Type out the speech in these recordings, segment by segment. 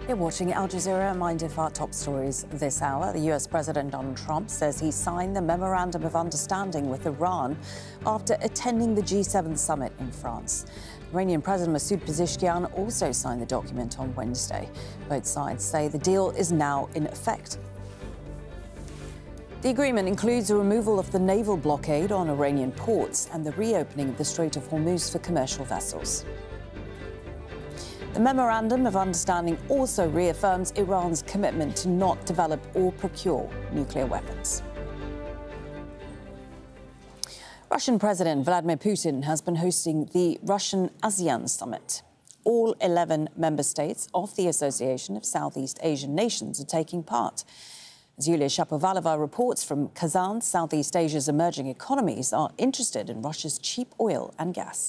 You're watching Al Jazeera. Minded for our top stories this hour. The US President Donald Trump says he signed the Memorandum of Understanding with Iran after attending the G7 summit in France. Iranian President Masoud Pezeshkian also signed the document on Wednesday. Both sides say the deal is now in effect. The agreement includes a removal of the naval blockade on Iranian ports and the reopening of the Strait of Hormuz for commercial vessels. The Memorandum of Understanding also reaffirms Iran's commitment to not develop or procure nuclear weapons. Russian President Vladimir Putin has been hosting the Russian ASEAN summit. All 11 member states of the Association of Southeast Asian Nations are taking part. As Yulia Shapovalova reports from Kazan, Southeast Asia's emerging economies are interested in Russia's cheap oil and gas.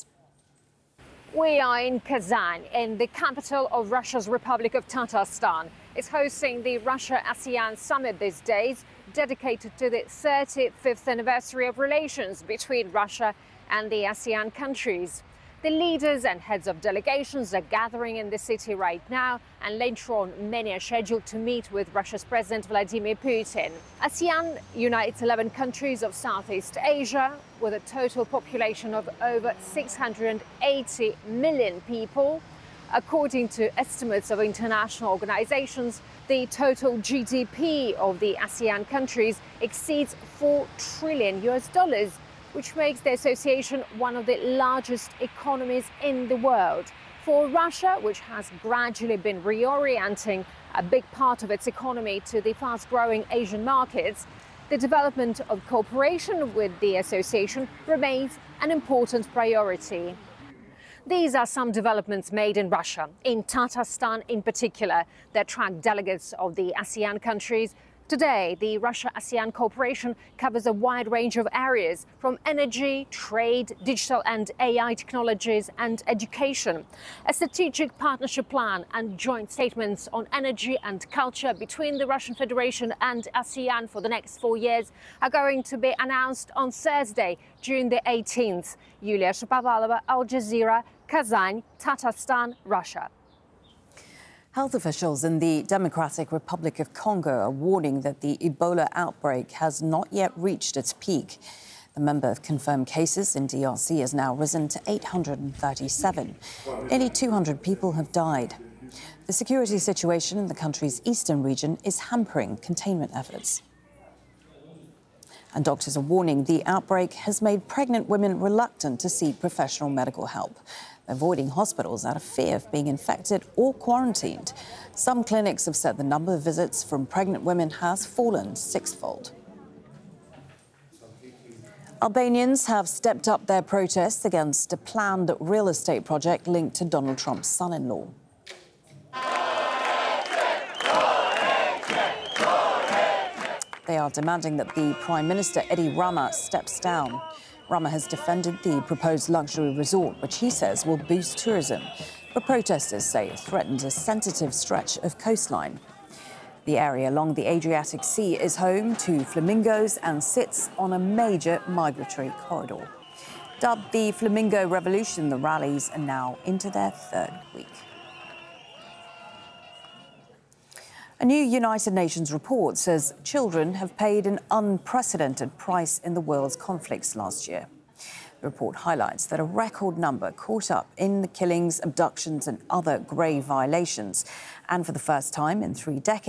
We are in Kazan, in the capital of Russia's Republic of Tatarstan. It's hosting the Russia-ASEAN summit these days, dedicated to the 35th anniversary of relations between Russia and the ASEAN countries. The leaders and heads of delegations are gathering in the city right now, and later on many are scheduled to meet with Russia's President Vladimir Putin. ASEAN unites 11 countries of Southeast Asia with a total population of over 680 million people. According to estimates of international organizations, the total GDP of the ASEAN countries exceeds $4 trillion, which makes the association one of the largest economies in the world. For Russia, which has gradually been reorienting a big part of its economy to the fast-growing Asian markets, the development of cooperation with the association remains an important priority. These are some developments made in Russia, in Tatarstan in particular, that attract delegates of the ASEAN countries. Today, the Russia-ASEAN cooperation covers a wide range of areas, from energy, trade, digital and AI technologies and education. A strategic partnership plan and joint statements on energy and culture between the Russian Federation and ASEAN for the next 4 years are going to be announced on Thursday, June the 18th. Yulia Shapovalova, Al Jazeera, Kazan, Tatarstan, Russia. Health officials in the Democratic Republic of Congo are warning that the Ebola outbreak has not yet reached its peak. The number of confirmed cases in DRC has now risen to 837. Nearly 200 people have died. The security situation in the country's eastern region is hampering containment efforts. And doctors are warning the outbreak has made pregnant women reluctant to seek professional medical help, avoiding hospitals out of fear of being infected or quarantined. Some clinics have said the number of visits from pregnant women has fallen sixfold. Albanians have stepped up their protests against a planned real estate project linked to Donald Trump's son-in-law. They are demanding that the Prime Minister, Edi Rama, steps down. Rama has defended the proposed luxury resort, which he says will boost tourism, but protesters say it threatens a sensitive stretch of coastline. The area along the Adriatic Sea is home to flamingos and sits on a major migratory corridor. Dubbed the Flamingo Revolution, the rallies are now into their third week. A new United Nations report says children have paid an unprecedented price in the world's conflicts last year. The report highlights that a record number caught up in the killings, abductions and other grave violations. And for the first time in 3 decades,